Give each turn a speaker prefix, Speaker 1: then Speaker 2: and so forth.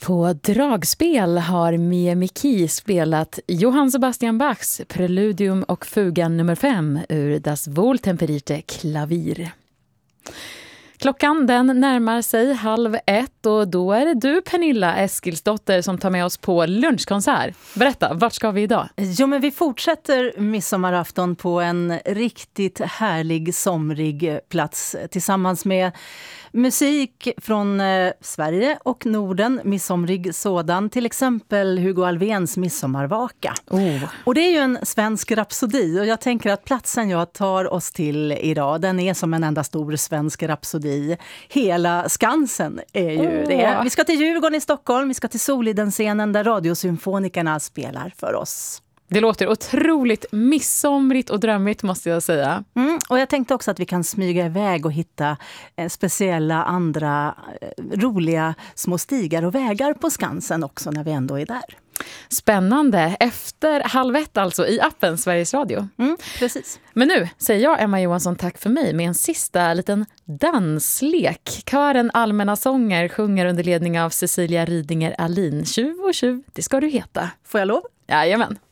Speaker 1: På dragspel har Mie Miki spelat Johann Sebastian Bachs Preludium och fugan nummer 5 ur Das Wohltemperierte Klavier. Klockan den närmar sig 12:30 och då är det du, Pernilla Eskilsdotter, som tar med oss på lunchkonsert. Berätta, vart ska vi idag?
Speaker 2: Jo, men vi fortsätter midsommarafton på en riktigt härlig, somrig plats tillsammans med musik från Sverige och Norden, midsomrig sådan. Till exempel Hugo Alvéns Midsommarvaka. Och det är ju en svensk rapsodi och jag tänker att platsen jag tar oss till idag, den är som en enda stor svensk rapsodi. Hela Skansen är ju det. Vi ska till Djurgården i Stockholm, vi ska till Soliden-scenen där Radiosymfonikerna spelar för oss.
Speaker 1: Det låter otroligt midsomrigt och drömmigt, måste jag säga.
Speaker 2: Och jag tänkte också att vi kan smyga iväg och hitta speciella andra roliga små stigar och vägar på Skansen också när vi ändå är där.
Speaker 1: Spännande. Efter 12:30 alltså i appen Sveriges Radio.
Speaker 2: Precis.
Speaker 1: Men nu säger jag, Emma Johansson, tack för mig med en sista liten danslek. Kören Allmänna sånger sjunger under ledning av Cecilia Ridinger Alin. Tjuv och tjuv, det ska du heta.
Speaker 2: Får jag lov?
Speaker 1: Jajamän.